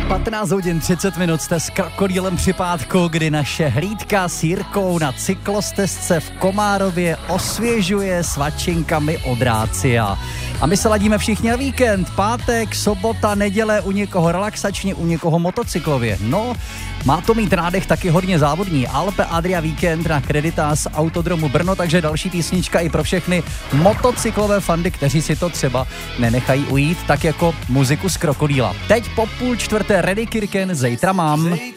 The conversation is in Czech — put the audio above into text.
15 hodin 30 minut jste s Krokodýlem při pátku, kdy naše hlídka s Jirkou na cyklostezce v Komárově osvěžuje svačinkami od Rácia. A my se ladíme všichni na víkend, pátek, sobota, neděle, u někoho relaxačně, u někoho motocyklově. No, má to mít nádech taky hodně závodní. Alpe Adria Víkend na Creditas Autodromu Brno, takže další písnička i pro všechny motocyklové fandy, kteří si to třeba nenechají ujít, tak jako muziku z Krokodýla. Teď po 3:30 Ready Kirken, zítra mám.